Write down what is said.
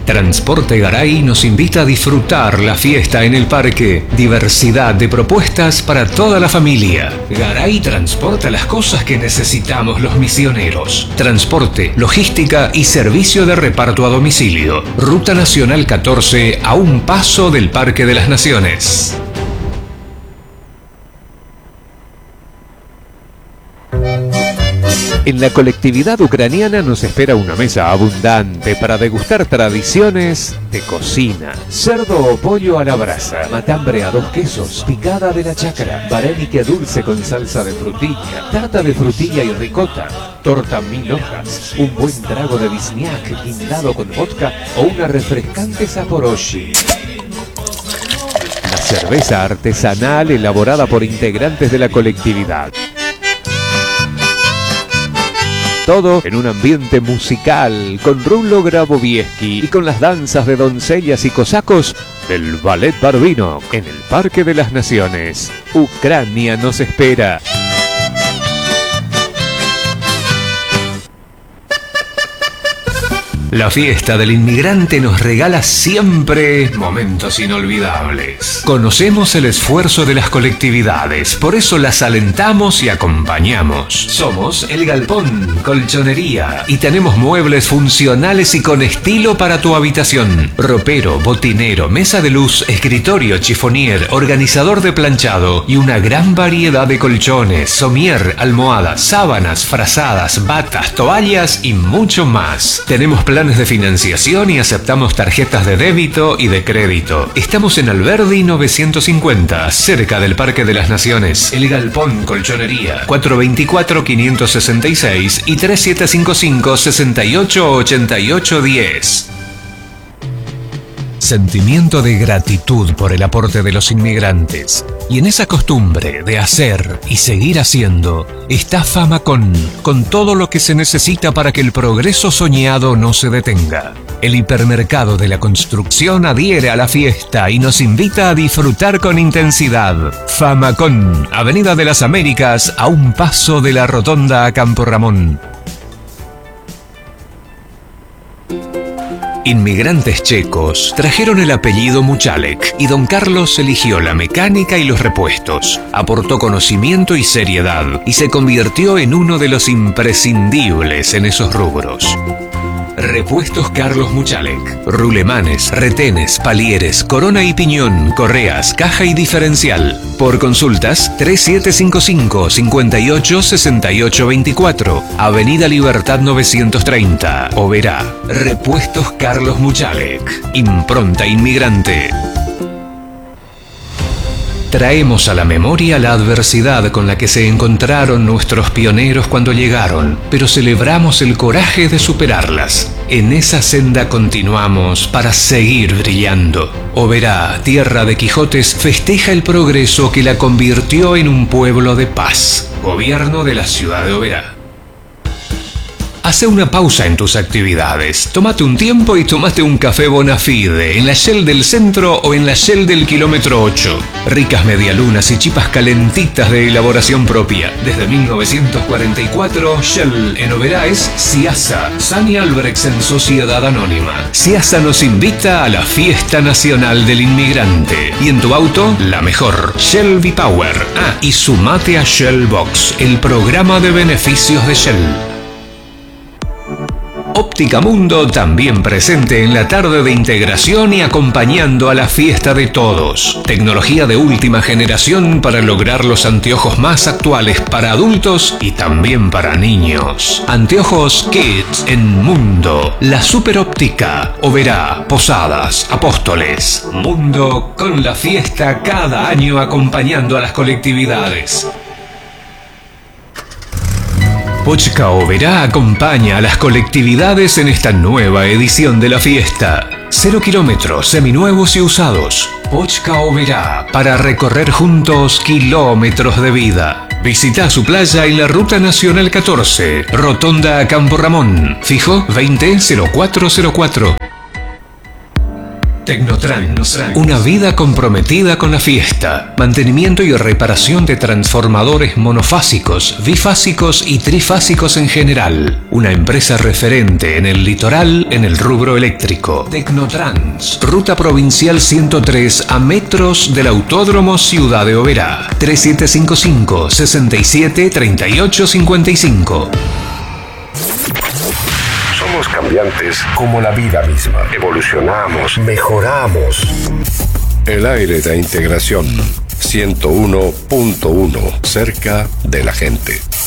Transporte Garay nos invita a disfrutar la fiesta en el parque. Diversidad de propuestas para toda la familia. Garay transporta las cosas que necesitamos los misioneros. Transporte, logística y servicio de reparto a domicilio. Ruta Nacional 14, a un paso del Parque de las Naciones. En la colectividad ucraniana nos espera una mesa abundante para degustar tradiciones de cocina. Cerdo o pollo a la brasa, matambre a 2 quesos, picada de la chácara, varénique dulce con salsa de frutilla, tarta de frutilla y ricota, torta 1000 hojas, un buen trago de bizniak guindado con vodka o una refrescante Saporoshi. La cerveza artesanal elaborada por integrantes de la colectividad. Todo en un ambiente musical, con Rulo Grabovieski y con las danzas de doncellas y cosacos del Ballet Barbino en el Parque de las Naciones. Ucrania nos espera. La fiesta del inmigrante nos regala siempre momentos inolvidables. Conocemos el esfuerzo de las colectividades, por eso las alentamos y acompañamos. Somos El Galpón, colchonería, y tenemos muebles funcionales y con estilo para tu habitación. Ropero, botinero, mesa de luz, escritorio, chifonier, organizador de planchado y una gran variedad de colchones, somier, almohadas, sábanas, frazadas, batas, toallas y mucho más. Tenemos planes de financiación y aceptamos tarjetas de débito y de crédito. Estamos en Alberdi 950, cerca del Parque de las Naciones. El Galpón Colchonería, 424-566 y 3755-688810. Sentimiento de gratitud por el aporte de los inmigrantes. Y en esa costumbre de hacer y seguir haciendo está Famacón, con todo lo que se necesita para que el progreso soñado no se detenga. El hipermercado de la construcción adhiere a la fiesta y nos invita a disfrutar con intensidad. Famacón, Avenida de las Américas, a un paso de la rotonda a Campo Ramón. Inmigrantes checos trajeron el apellido Muchalek y don Carlos eligió la mecánica y los repuestos. Aportó conocimiento y seriedad y se convirtió en uno de los imprescindibles en esos rubros. Repuestos Carlos Muchalek. Rulemanes, retenes, palieres, corona y piñón, correas, caja y diferencial. Por consultas, 3755-586824. Avenida Libertad 930. Oberá. Repuestos Carlos Muchalek. Impronta inmigrante. Traemos a la memoria la adversidad con la que se encontraron nuestros pioneros cuando llegaron, pero celebramos el coraje de superarlas. En esa senda continuamos para seguir brillando. Oberá, tierra de Quijotes, festeja el progreso que la convirtió en un pueblo de paz. Gobierno de la ciudad de Oberá. Hace una pausa en tus actividades. Tómate un tiempo y tómate un café Bonafide en la Shell del centro o en la Shell del kilómetro 8. Ricas medialunas y chipas calentitas de elaboración propia. Desde 1944, Shell en Oberá es Ciasa. Sani Albrechtsen Sociedad Anónima. Ciasa nos invita a la Fiesta Nacional del Inmigrante. Y en tu auto, la mejor. Shell V-Power. Ah, y sumate a Shell Box, el programa de beneficios de Shell. Óptica Mundo también presente en la tarde de integración y acompañando a la fiesta de todos. Tecnología de última generación para lograr los anteojos más actuales para adultos y también para niños. Anteojos Kids en Mundo. La superóptica. Oberá, Posadas, Apóstoles. Mundo con la fiesta cada año acompañando a las colectividades. Pochka Oberá acompaña a las colectividades en esta nueva edición de la fiesta. 0 kilómetros seminuevos y usados. Pochka Oberá, para recorrer juntos kilómetros de vida. Visita su playa en la Ruta Nacional 14, Rotonda a Campo Ramón. Fijo 200404. Tecnotrans, una vida comprometida con la fiesta, mantenimiento y reparación de transformadores monofásicos, bifásicos y trifásicos en general. Una empresa referente en el litoral en el rubro eléctrico. Tecnotrans, Ruta Provincial 103 a metros del Autódromo Ciudad de Oberá. 3755 67 38 55. Somos cambiantes como la vida misma. Evolucionamos, mejoramos. El aire de integración 101.1, cerca de la gente.